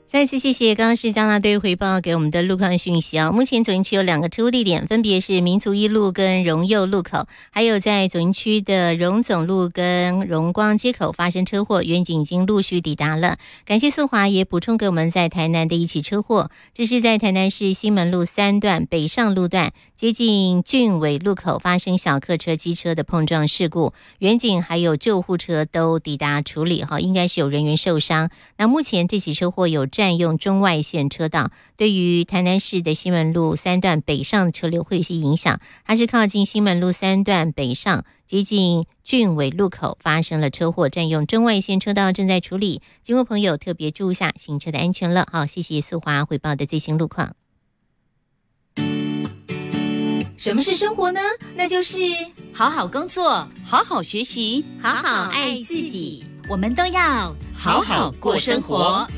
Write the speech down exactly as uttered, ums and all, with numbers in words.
再次谢谢，刚刚是交大队回报给我们的路况讯息啊。目前左营区有两个车祸地点，分别是民族一路跟荣佑路口，还有在左营区的荣总路跟荣光街口发生车祸，员警已经陆续抵达了。感谢素华也补充给我们在台南的一起车祸，这是在台南市西门路三段北上路段接近俊伟路口发生小客车机车的碰撞事故，员警还有救护车都抵达处理哈，应该是有人员受伤。那目前这起车祸有占用中外线车道，对于台南市的西门路三段北上车流会有些影响。它是靠近西门路三段北上，接近俊伟路口发生了车祸，占用中外线车道，正在处理。经过朋友特别注意下行车的安全了。好，谢谢素华汇报的最新路况。什么是生活呢？那就是好好工作，好好学习， 好好爱自己。 我们都要好好过生活。